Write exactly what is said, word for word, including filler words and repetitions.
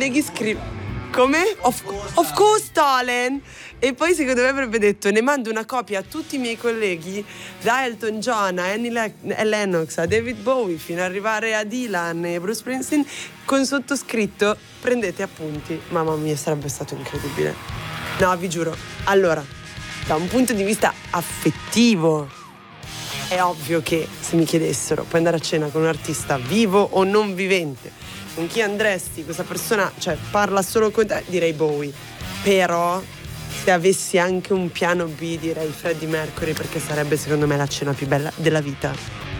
colleghi scrivono come? Of, of course, darling. E poi secondo me avrebbe detto: ne mando una copia a tutti i miei colleghi, da Elton John a Annie Le- Lennox a David Bowie fino ad arrivare a Dylan e Bruce Springsteen, con sottoscritto prendete appunti. Mamma mia, sarebbe stato incredibile. No, vi giuro. Allora, da un punto di vista affettivo, è ovvio che se mi chiedessero puoi andare a cena con un artista vivo o non vivente, con chi andresti, questa persona, cioè, parla solo con te, direi Bowie. Però se avessi anche un piano B direi Freddie Mercury, perché sarebbe secondo me la cena più bella della vita.